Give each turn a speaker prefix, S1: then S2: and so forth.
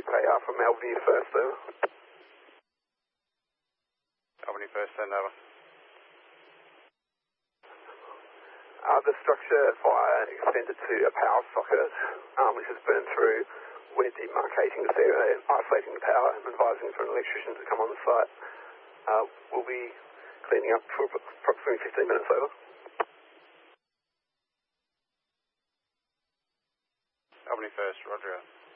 S1: KR from Albany First, over.
S2: Albany First, send over.
S1: The structure fire extended to a power socket, which has burned through. We're demarcating this area, isolating the power, and advising for an electrician to come on the site. We'll be cleaning up for approximately 15 minutes, over.
S2: Albany First, roger.